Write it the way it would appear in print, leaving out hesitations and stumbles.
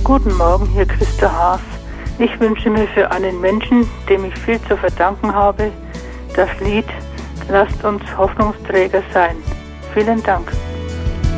Guten Morgen, hier Christa Haas. Ich wünsche mir für einen Menschen, dem ich viel zu verdanken habe, das Lied "Lasst uns Hoffnungsträger sein". Vielen Dank.